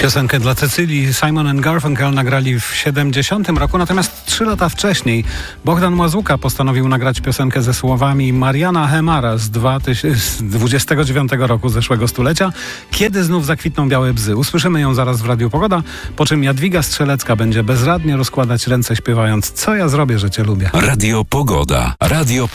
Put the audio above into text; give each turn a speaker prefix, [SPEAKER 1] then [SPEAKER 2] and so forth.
[SPEAKER 1] Piosenkę dla Cecylii Simon & Garfunkel nagrali w 70 roku, natomiast 3 lata wcześniej Bogdan Łazuka postanowił nagrać piosenkę ze słowami Mariana Hemara z 29 roku zeszłego stulecia, Kiedy znów zakwitną białe bzy. Usłyszymy ją zaraz w Radiu Pogoda, po czym Jadwiga Strzelecka będzie bezradnie rozkładać ręce śpiewając Co ja zrobię, że cię lubię.
[SPEAKER 2] Radio Pogoda.